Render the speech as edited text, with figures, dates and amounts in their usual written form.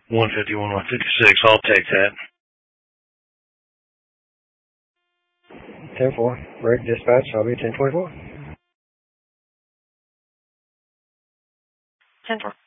151, 156. I'll take that. 10-4. Break dispatch. I'll be 1024. 10-4.